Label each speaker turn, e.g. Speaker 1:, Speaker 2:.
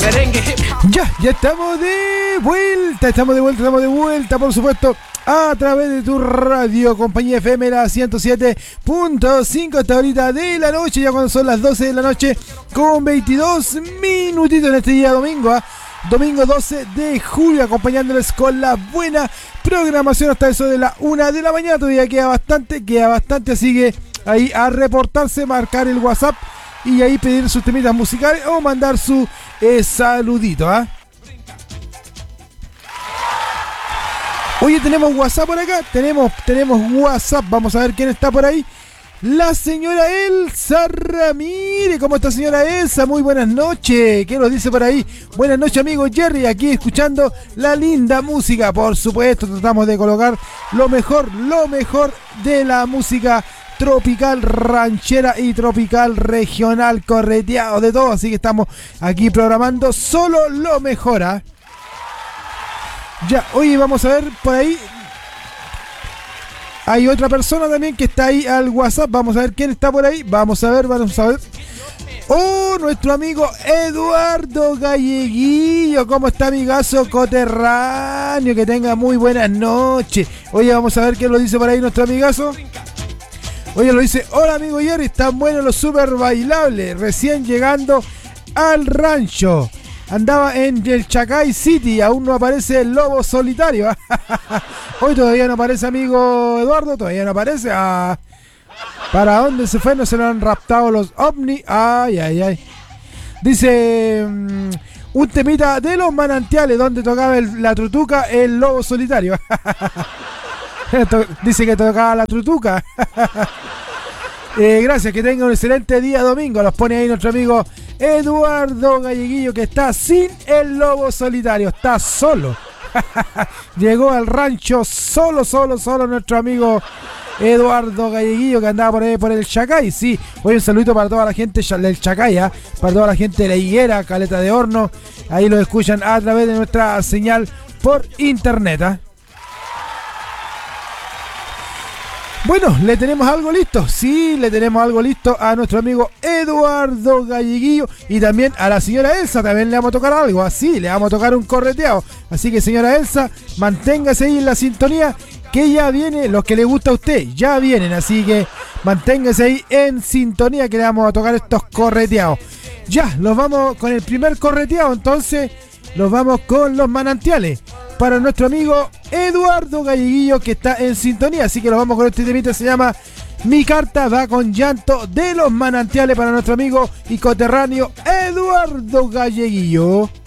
Speaker 1: Ya estamos de vuelta, por supuesto, a través de tu radio, compañía FM, la 107.5, esta horita de la noche, ya cuando son las 12 de la noche, con 22 minutitos en este día domingo, domingo 12 de julio, acompañándoles con la buena programación hasta eso de la 1 de la mañana. Todavía queda bastante, así que ahí a reportarse, marcar el WhatsApp y ahí pedir sus temitas musicales o mandar su saludito, Oye, tenemos WhatsApp por acá, tenemos WhatsApp, vamos a ver quién está por ahí. La señora Elsa Ramírez. ¿Cómo está, señora Elsa? Muy buenas noches. ¿Qué nos dice por ahí? Buenas noches, amigo Jerry, aquí escuchando la linda música. Por supuesto, tratamos de colocar lo mejor de la música tropical, ranchera y tropical, regional, correteado, de todo. Así que estamos aquí programando solo lo mejor, Ya, oye, vamos a ver por ahí. Hay otra persona también que está ahí al WhatsApp. Vamos a ver quién está por ahí. Vamos a ver. Oh, nuestro amigo Eduardo Galleguillo. ¿Cómo está, amigazo coterráneo? Que tenga muy buenas noches. Oye, vamos a ver quién lo dice por ahí nuestro amigazo. Oye, lo dice: hola, amigo Jerry, están buenos los super bailables. Recién llegando al rancho. Andaba en el Chacay City, aún no aparece el lobo solitario. Hoy todavía no aparece, amigo Eduardo, todavía no aparece. ¿Para dónde se fue? ¿No se lo han raptado los ovnis? Ay. Dice, un temita de Los Manantiales, donde tocaba la trutuca, el lobo solitario. Dice que tocaba la trutuca. Gracias, que tenga un excelente día domingo. Los pone ahí nuestro amigo Eduardo Galleguillo, que está sin el lobo solitario, está solo. Llegó al rancho solo nuestro amigo Eduardo Galleguillo, que andaba por ahí por el Chacay. Sí, hoy un saludito para toda la gente del Chacay, para toda la gente de La Higuera, Caleta de Horno. Ahí lo escuchan a través de nuestra señal por internet. Bueno, ¿le tenemos algo listo? Sí, le tenemos algo listo a nuestro amigo Eduardo Galleguillo y también a la señora Elsa. También le vamos a tocar algo, así, le vamos a tocar un correteado. Así que, señora Elsa, manténgase ahí en la sintonía, que ya viene, los que le gusta a usted, ya vienen. Así que manténgase ahí en sintonía, que le vamos a tocar estos correteados. Ya, los vamos con el primer correteado, entonces los vamos con Los Manantiales. Para nuestro amigo Eduardo Galleguillo, que está en sintonía. Así que lo vamos con este temita, se llama Mi carta va con llanto, de Los Manantiales, para nuestro amigo y coterráneo Eduardo Galleguillo.